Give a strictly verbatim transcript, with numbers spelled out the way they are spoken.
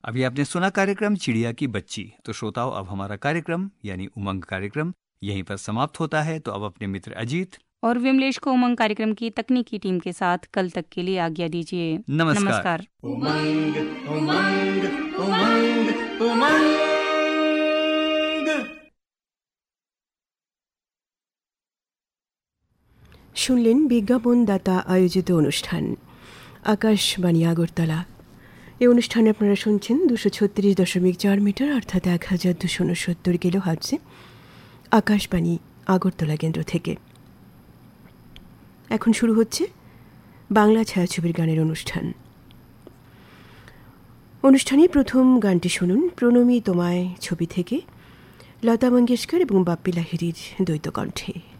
अभी आपने सुना कार्यक्रम चिड़िया की बच्ची। तो श्रोताओं, अब हमारा कार्यक्रम यानी उमंग कार्यक्रम यहीं पर समाप्त होता है। तो अब अपने मित्र अजीत और विमलेश को उमंग कार्यक्रम की तकनीकी टीम के साथ कल तक के लिए आज्ञा दीजिए। नमस्कार, नमस्कार। उमंग उमंग उमंग उमंग। শুনলেন বিজ্ঞাপনদাতা আয়োজিত অনুষ্ঠান আকাশবাণী আগরতলা। এই অনুষ্ঠানে আপনারা শুনছেন দুশো ছত্রিশ দশমিক চার মিটার অর্থাৎ এক হাজার দুশো উনসত্তর কিলো হার্টজে আকাশবাণী আগরতলা কেন্দ্র থেকে। এখন শুরু হচ্ছে বাংলা ছায়াছবির গানের অনুষ্ঠান। অনুষ্ঠানে প্রথম গানটি শুনুন প্রণমী তোমায় ছবি থেকে, লতা মঙ্গেশকর এবং বাপ্পি লাহিড়ীর দ্বৈত কণ্ঠে।